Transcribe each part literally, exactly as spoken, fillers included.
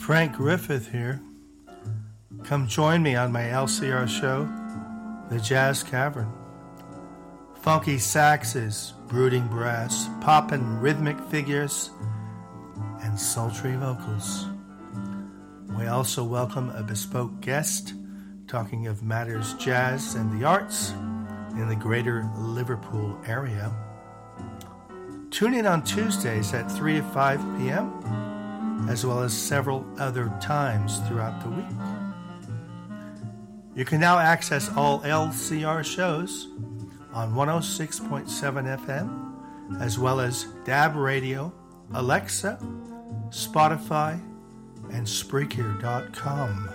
Frank Griffith here. Come join me on my L C R show, The Jazz Cavern. Funky saxes, brooding brass, poppin' rhythmic figures, and sultry vocals. We also welcome a bespoke guest talking of matters jazz and the arts in the greater Liverpool area. Tune in on Tuesdays at three to five p.m., as well as several other times throughout the week. You can now access all L C R shows on one oh six point seven F M, as well as D A B Radio, Alexa, Spotify, and Spreaker dot com.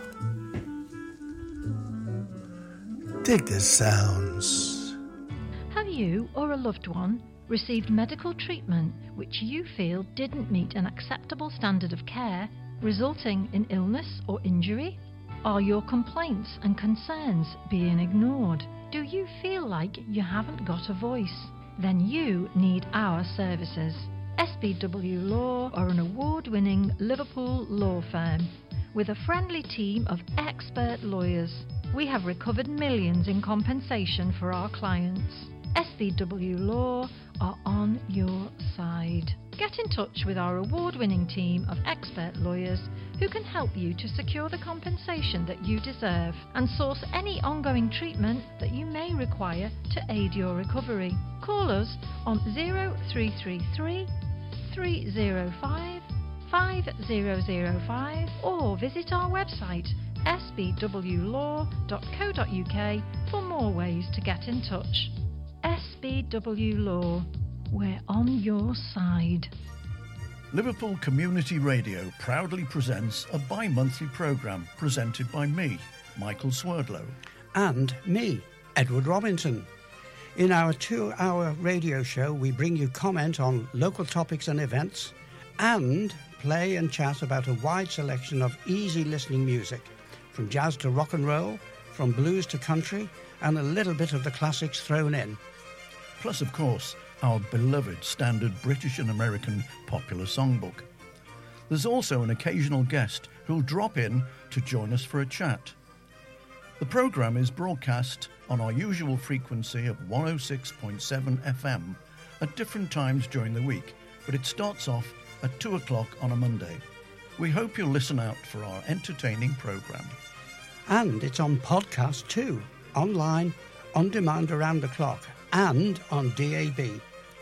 Dig the sounds. Have you or a loved one received medical treatment which you feel didn't meet an acceptable standard of care, resulting in illness or injury? Are your complaints and concerns being ignored? Do you feel like you haven't got a voice? Then you need our services. S B W Law are an award-winning Liverpool law firm with a friendly team of expert lawyers. We have recovered millions in compensation for our clients. S B W Law are on your side. Get in touch with our award-winning team of expert lawyers who can help you to secure the compensation that you deserve and source any ongoing treatment that you may require to aid your recovery. Call us on zero three three three, three zero five, five zero zero five or visit our website s b w law dot co dot u k for more ways to get in touch. S B W Law, we're on your side. Liverpool Community Radio proudly presents a bi-monthly programme presented by me, Michael Swerdlow. And me, Edward Robinson. In our two-hour radio show, we bring you comment on local topics and events and play and chat about a wide selection of easy listening music, from jazz to rock and roll, from blues to country, and a little bit of the classics thrown in. Plus, of course, our beloved standard British and American popular songbook. There's also an occasional guest who'll drop in to join us for a chat. The programme is broadcast on our usual frequency of one oh six point seven F M at different times during the week, but it starts off at two o'clock on a Monday. We hope you'll listen out for our entertaining programme. And it's on podcast too, online, on demand around the clock, and on D A B.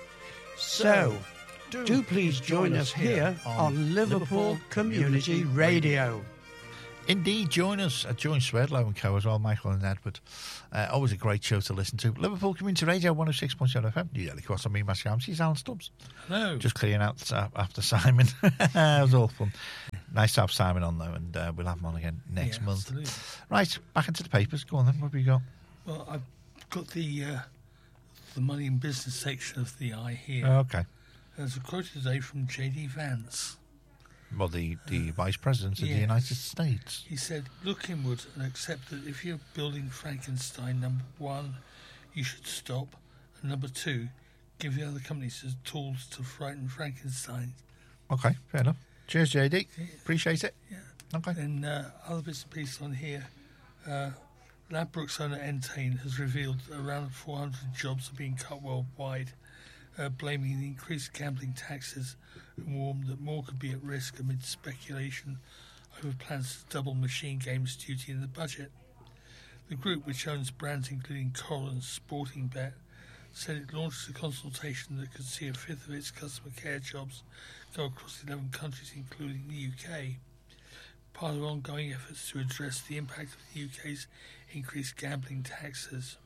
So, do, do please join, join us here on, on Liverpool, Liverpool Community, Community Radio. Radio. Indeed, join us at Join Swerdlow and Co as well, Michael and Edward. Uh, always a great show to listen to. Liverpool Community Radio, one oh six point seven F M. You get across on me, Matt Shamsi's Alan Stubbs. Hello. Just clearing out uh, after Simon. It was all fun. Nice to have Simon on, though, and uh, we'll have him on again next yeah, month. Absolutely. Right, back into the papers. Go on then, what have you got? Well, I've got the uh, the money and business section of the Eye here. Oh, okay. There's a quote today from J D Vance. Well, the, the uh, Vice President of yes. the United States. He said, look inward and accept that if you're building Frankenstein, number one, you should stop. And number two, give the other companies the tools to frighten Frankenstein. Okay, fair enough. Cheers, J D. Yeah. Appreciate it. Yeah. Okay. Then uh, other bits and pieces on here. Uh, Ladbrokes owner Entain has revealed around four hundred jobs are being cut worldwide, uh, blaming the increased gambling taxes, and warned that more could be at risk amid speculation over plans to double machine games duty in the budget. The group, which owns brands including Coral and Sporting Bet, said it launched a consultation that could see a fifth of its customer care jobs go across eleven countries, including the U K. Part of ongoing efforts to address the impact of the U K's increased gambling taxes.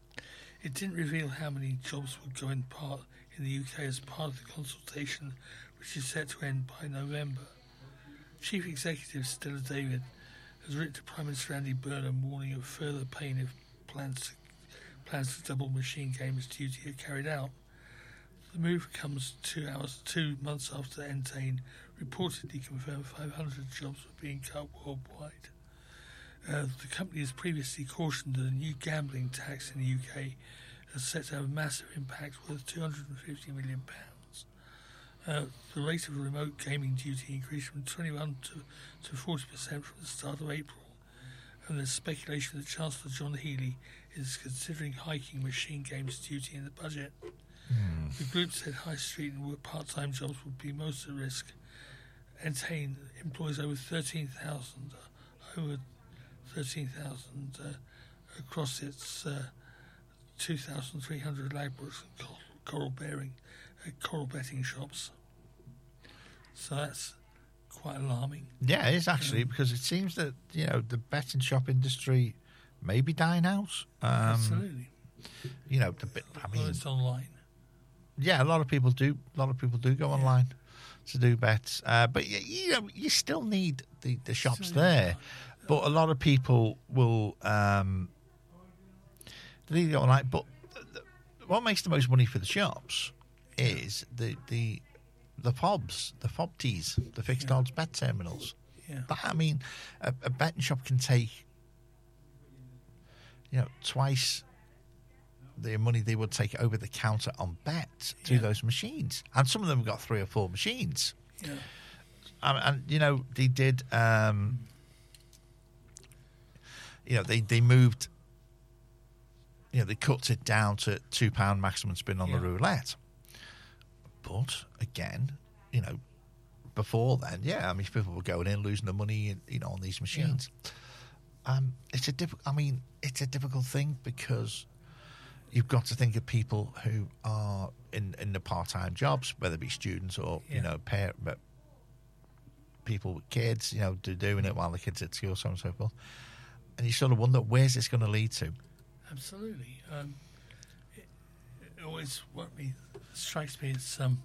It didn't reveal how many jobs would go in part in the U K as part of the consultation, which is set to end by November. Chief Executive Stella David has written to Prime Minister Andy Burnham warning of further pain if plans to, plans to double machine games duty are carried out. The move comes two hours, two months after Entain reportedly confirmed five hundred jobs were being cut worldwide. Uh, the company has previously cautioned that a new gambling tax in the U K is set to have a massive impact worth two hundred fifty million pounds. Uh, the rate of remote gaming duty increased from twenty-one to, to forty percent from the start of April. And there's speculation that Chancellor John Healey is considering hiking machine games duty in the budget. Mm. The group said high street and part-time jobs would be most at risk. Entain employs over thirteen thousand, over thirteen thousand uh, across its uh, two thousand three hundred Ladbrokes and coral, coral bearing, uh, coral betting shops. So that's quite alarming. Yeah, it is actually, Um, because it seems that, you know, the betting shop industry may be dying out. Um, Absolutely. You know, the bit, I Well, mean, it's online. yeah, a lot of people do. A lot of people do go online to do bets, uh, but you, you know, you still need the, the shops So, there. But a lot of people will um, they go online. But th- th- what makes the most money for the shops is the the the fobs, the fob tees, the fixed Yeah. odds bet terminals. Yeah. That, I mean, a, a betting shop can take, you know, twice the money they would take over the counter on bets through Yeah. those machines, and some of them have got three or four machines. Yeah. Um, and you know, they did. Um, you know, they they moved. You know, they cut it down to two pound maximum spin on Yeah. the roulette. But again, you know, before then, yeah, I mean, people were going in losing the money, you know, on these machines. Um, it's a diff- I mean, it's a difficult thing because you've got to think of people who are in, in the part-time jobs, whether it be students or Yeah. you know, pair, but people with kids, you know, do doing it while the kids at school, so on and so forth. And you sort of wonder, where's this going to lead to? Absolutely. Um, it, it always what me strikes me is um,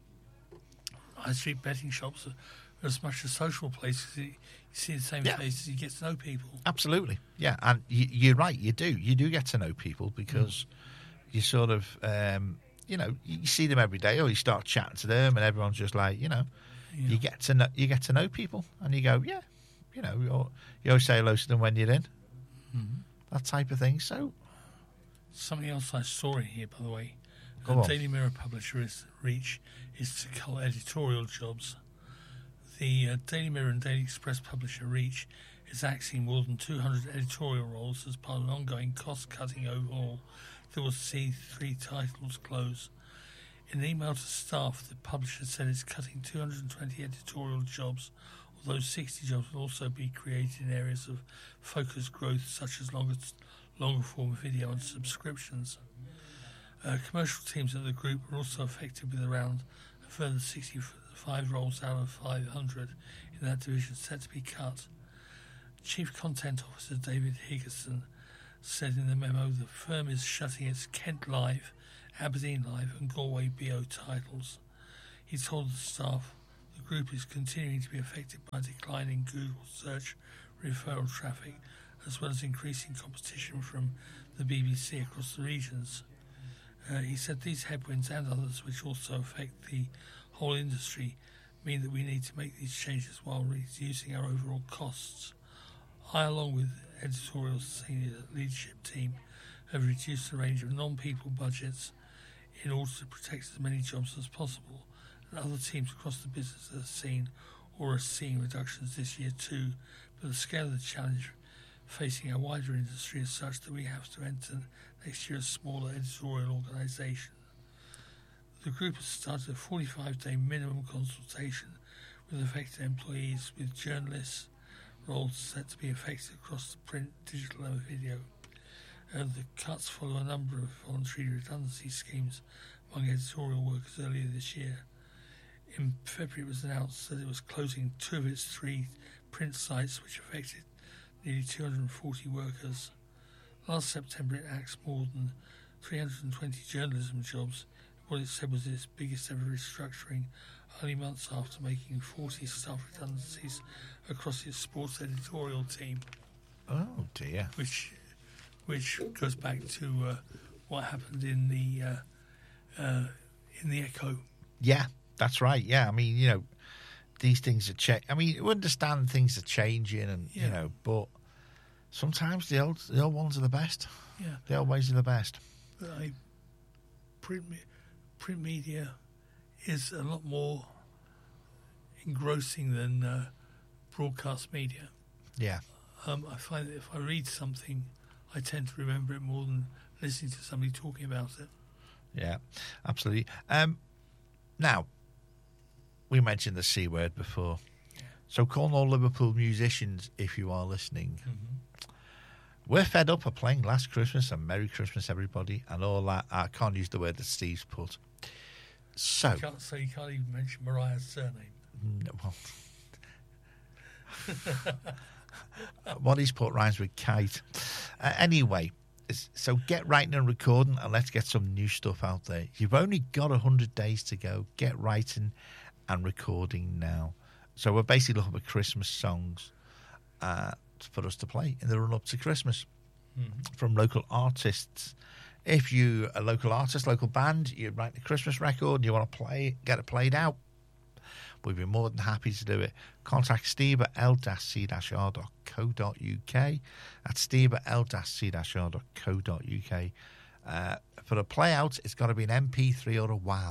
high street betting shops are as much as social places. You, you see the same Yeah. faces, you get to know people. Absolutely, yeah, and you, you're right. You do, you do get to know people because you sort of, um, you know, you see them every day, or you start chatting to them, and everyone's just like, you know, Yeah. you get to know, you get to know people, and you go, yeah, you know, you're, you always say hello to them when you're in, Mhm. that type of thing. So, Something else I saw in here, by the way. Go The on. Daily Mirror publisher is Reach is to cull editorial jobs. The uh, Daily Mirror and Daily Express publisher Reach is axing more than two hundred editorial roles as part of an ongoing cost-cutting overhaul that will see three titles close. In an email to staff, the publisher said it's cutting two hundred twenty editorial jobs, although sixty jobs will also be created in areas of focused growth such as longer, longer form video and subscriptions. Uh, commercial teams at the group are also affected with around a further sixty-five roles out of five hundred in that division set to be cut. Chief Content Officer David Higginson said in the memo the firm is shutting its Kent Live, Aberdeen Live and Galway B O titles. He told the staff the group is continuing to be affected by declining Google search referral traffic as well as increasing competition from the B B C across the regions. Uh, he said these headwinds and others which also affect the whole industry mean that we need to make these changes while reducing our overall costs. I, along with editorial senior leadership team, have reduced the range of non-people budgets in order to protect as many jobs as possible, and other teams across the business have seen or are seeing reductions this year too, but the scale of the challenge facing our wider industry is such that we have to enter next year a smaller editorial organisation. The group has started a forty-five day minimum consultation with affected employees, with journalists roles set to be affected across the print, digital and video. Uh, the cuts follow a number of voluntary redundancy schemes among editorial workers earlier this year. In February it was announced that it was closing two of its three print sites, which affected nearly two hundred forty workers. Last September it axed more than three hundred twenty journalism jobs in what it said was its biggest ever restructuring, only months after making forty staff redundancies across its sports editorial team, oh dear, which which goes back to uh, what happened in the uh, uh, in the Echo. yeah, that's right. Yeah, I mean, you know, these things are cha- I mean, you understand things are changing, and you Yeah. know, but sometimes the old the old ones are the best. Yeah, The old ways are the best. but I, print me- print media is a lot more engrossing than uh, broadcast media. Yeah. Um, I find that if I read something, I tend to remember it more than listening to somebody talking about it. Yeah, absolutely. Um, now, we mentioned the C word before. Yeah. So Cornwall Liverpool musicians, if you are listening, Mm-hmm. we're fed up of playing Last Christmas and Merry Christmas, everybody, and all that. I can't use the word that Steve's put. So, You can't say you can't even mention Mariah's surname. no, well, what he's put rhymes with kite. Uh, anyway, it's- so get writing and recording, and let's get some new stuff out there. You've only got one hundred days to go. Get writing and recording now. So we're basically looking for Christmas songs uh, for us to play in the run-up to Christmas from local artists. If you're a local artist, local band, you write a Christmas record, you want to play it, get it played out, we'd be more than happy to do it. Contact Steve at l c r dot co dot u k. That's Steve at l c r dot co dot u k. Uh, for a play out, it's got to be an M P three or a WAV.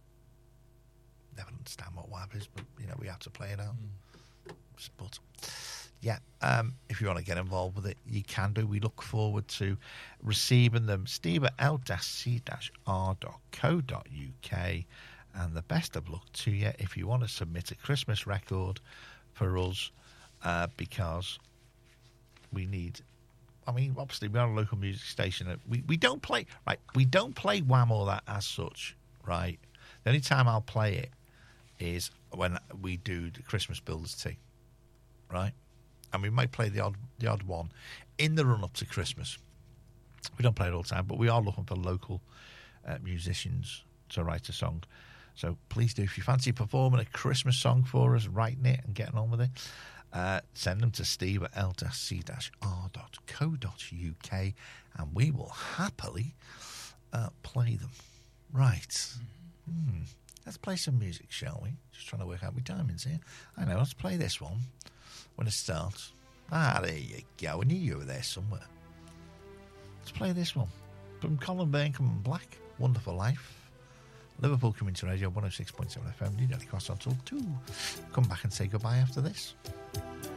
Never understand what WAV is, but you know we have to play it out. But yeah, um, if you want to get involved with it, you can do. We look forward to receiving them. Steve at l c r dot co dot u k. And the best of luck to you if you want to submit a Christmas record for us, uh, because we need. I mean, obviously, we're a local music station. We we don't play right. We don't play Wham or that as such, right? The only time I'll play it is when we do the Christmas Builders Tea, right? And we might play the odd the odd one in the run up to Christmas. We don't play it all the time, but we are looking for local uh, musicians to write a song. So please do, if you fancy performing a Christmas song for us, writing it and getting on with it, uh, send them to steve at l c r dot co dot u k, and we will happily uh, play them. Right. Hmm. Let's play some music, shall we? Just trying to work out my timings here. I know, let's play this one when it starts. Ah, there you go. I knew you were there somewhere. Let's play this one from Colin Byrne and Black, Wonderful Life. Liverpool Community Radio one oh six point seven F M. New Daily Cross until two. Come back and say goodbye after this.